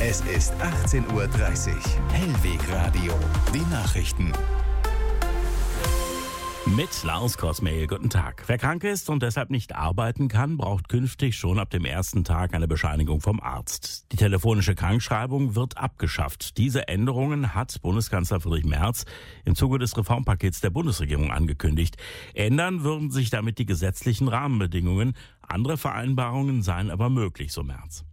Es ist 18:30 Uhr. Hellweg Radio. Die Nachrichten. Mit Lars Kosmehl, guten Tag. Wer krank ist und deshalb nicht arbeiten kann, braucht künftig schon ab dem ersten Tag eine Bescheinigung vom Arzt. Die telefonische Krankschreibung wird abgeschafft. Diese Änderungen hat Bundeskanzler Friedrich Merz im Zuge des Reformpakets der Bundesregierung angekündigt. Ändern würden sich damit die gesetzlichen Rahmenbedingungen. Andere Vereinbarungen seien aber möglich, so Merz.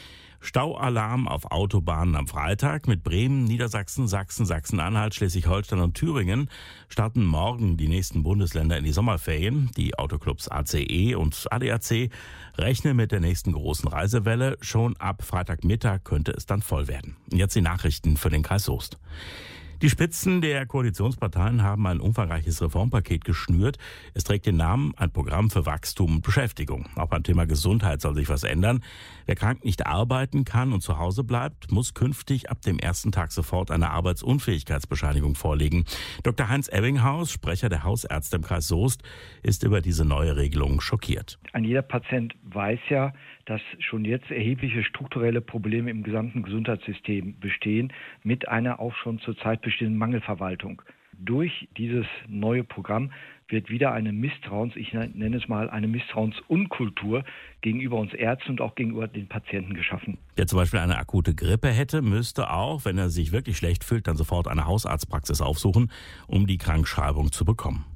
Staualarm auf Autobahnen am Freitag. Mit Bremen, Niedersachsen, Sachsen, Sachsen-Anhalt, Schleswig-Holstein und Thüringen starten morgen die nächsten Bundesländer in die Sommerferien. Die Autoclubs ACE und ADAC rechnen mit der nächsten großen Reisewelle. Schon ab Freitagmittag könnte es dann voll werden. Und jetzt die Nachrichten für den Kreis Soest. Die Spitzen der Koalitionsparteien haben ein umfangreiches Reformpaket geschnürt. Es trägt den Namen Ein Programm für Wachstum und Beschäftigung. Auch beim Thema Gesundheit soll sich was ändern. Wer krank nicht arbeiten kann und zu Hause bleibt, muss künftig ab dem ersten Tag sofort eine Arbeitsunfähigkeitsbescheinigung vorlegen. Dr. Heinz Ebbinghaus, Sprecher der Hausärzte im Kreis Soest, ist über diese neue Regelung schockiert. Ein jeder Patient weiß ja, dass schon jetzt erhebliche strukturelle Probleme im gesamten Gesundheitssystem bestehen, mit einer auch schon zurzeit bestehenden Mangelverwaltung. Durch dieses neue Programm wird wieder eine ich nenne es mal eine Misstrauensunkultur gegenüber uns Ärzten und auch gegenüber den Patienten geschaffen. Wer zum Beispiel eine akute Grippe hätte, müsste auch, wenn er sich wirklich schlecht fühlt, dann sofort eine Hausarztpraxis aufsuchen, um die Krankschreibung zu bekommen.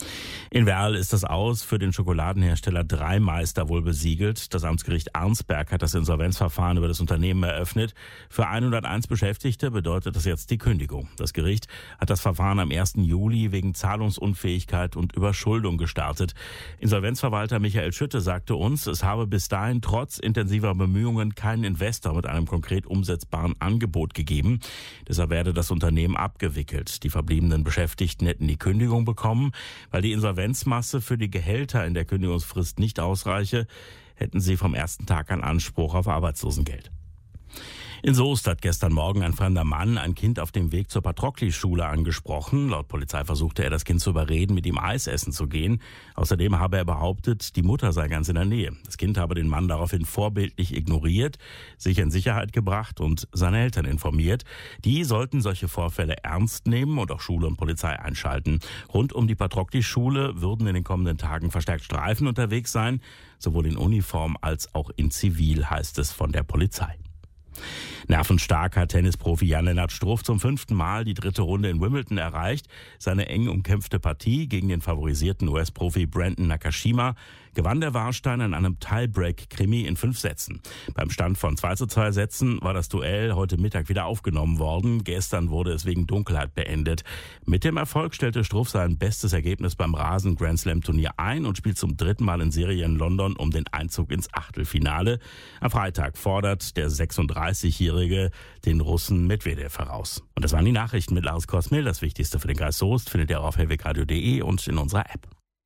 In Werl ist das Aus für den Schokoladenhersteller Dreimeister wohl besiegelt. Das Amtsgericht Arnsberg hat das Insolvenzverfahren über das Unternehmen eröffnet. Für 101 Beschäftigte bedeutet das jetzt die Kündigung. Das Gericht hat das Verfahren am 1. Juli wegen Zahlungsunfähigkeit und Überschuldung gestartet. Insolvenzverwalter Michael Schütte sagte uns, es habe bis dahin trotz intensiver Bemühungen keinen Investor mit einem konkret umsetzbaren Angebot gegeben. Deshalb werde das Unternehmen abgewickelt. Die verbliebenen Beschäftigten hätten die Kündigung bekommen, weil die Insolvenzmasse für die Gehälter in der Kündigungsfrist nicht ausreiche, hätten sie vom ersten Tag an Anspruch auf Arbeitslosengeld. In Soest hat gestern Morgen ein fremder Mann ein Kind auf dem Weg zur Patrokli-Schule angesprochen. Laut Polizei versuchte er, das Kind zu überreden, mit ihm Eis essen zu gehen. Außerdem habe er behauptet, die Mutter sei ganz in der Nähe. Das Kind habe den Mann daraufhin vorbildlich ignoriert, sich in Sicherheit gebracht und seine Eltern informiert. Die sollten solche Vorfälle ernst nehmen und auch Schule und Polizei einschalten. Rund um die Patrokli-Schule würden in den kommenden Tagen verstärkt Streifen unterwegs sein, sowohl in Uniform als auch in Zivil, heißt es von der Polizei. Nervenstark hat Tennisprofi Jan-Lennart Struff zum 5. Mal die 3. Runde in Wimbledon erreicht. Seine eng umkämpfte Partie gegen den favorisierten US-Profi Brandon Nakashima gewann der Warstein in einem Tiebreak-Krimi in 5 Sätzen. Beim Stand von 2:2 Sätzen war das Duell heute Mittag wieder aufgenommen worden. Gestern wurde es wegen Dunkelheit beendet. Mit dem Erfolg stellte Struff sein bestes Ergebnis beim Rasen-Grand-Slam-Turnier ein und spielt zum 3. Mal in Serie in London um den Einzug ins Achtelfinale. Am Freitag fordert der 36-Jährige den Russen Medvedev heraus. Und das waren die Nachrichten mit Lars Kosmehl. Das Wichtigste für den Kreis Soest findet ihr auf hellwegradio.de und in unserer App.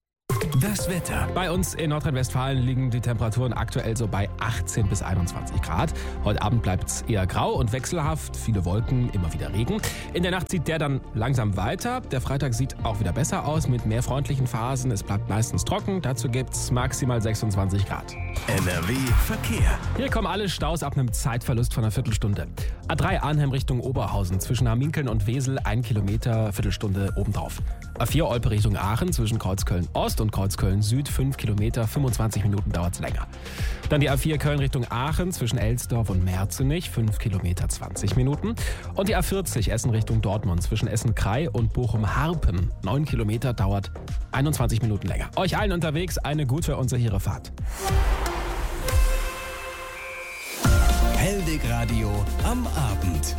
Das Wetter. Bei uns in Nordrhein-Westfalen liegen die Temperaturen aktuell so bei 18 bis 21 Grad. Heute Abend bleibt es eher grau und wechselhaft, viele Wolken, immer wieder Regen. In der Nacht zieht der dann langsam weiter. Der Freitag sieht auch wieder besser aus mit mehr freundlichen Phasen. Es bleibt meistens trocken, dazu gibt es maximal 26 Grad. NRW Verkehr. Hier kommen alle Staus ab einem Zeitverlust von einer Viertelstunde. A3 Arnhem Richtung Oberhausen, zwischen Hamminkeln und Wesel 1 Kilometer, Viertelstunde obendrauf. A4 Olpe Richtung Aachen, zwischen Kreuzköln Ost und Kreuzköln Süd 5 Kilometer, 25 Minuten dauert es länger. Dann die A4 Köln Richtung Aachen, zwischen Elsdorf und Merzenich 5 Kilometer, 20 Minuten. Und die A40 Essen Richtung Dortmund, zwischen Essen-Krei und Bochum-Harpen 9 Kilometer, dauert 21 Minuten länger. Euch allen unterwegs eine gute und sichere Fahrt. Hellweg Radio am Abend.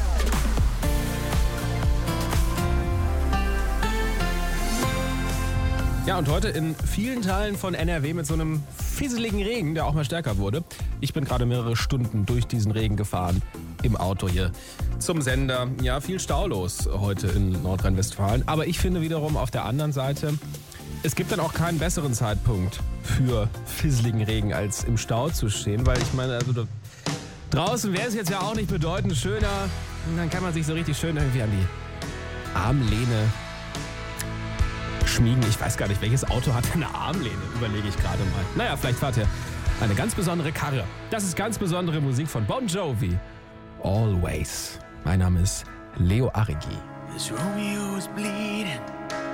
Ja, und heute in vielen Teilen von NRW mit so einem fieseligen Regen, der auch mal stärker wurde. Ich bin gerade mehrere Stunden durch diesen Regen gefahren im Auto hier zum Sender. Ja, viel Stau los heute in Nordrhein-Westfalen. Aber ich finde wiederum auf der anderen Seite, es gibt dann auch keinen besseren Zeitpunkt für fieseligen Regen, als im Stau zu stehen. Weil ich meine, also draußen wäre es jetzt ja auch nicht bedeutend schöner. Und dann kann man sich so richtig schön irgendwie an die Armlehne schmiegen. Ich weiß gar nicht, welches Auto hat eine Armlehne, überlege ich gerade mal. Naja, vielleicht fahrt ihr eine ganz besondere Karre. Das ist ganz besondere Musik von Bon Jovi. Always. Mein Name ist Leo Arrigi. As Romeo is bleeding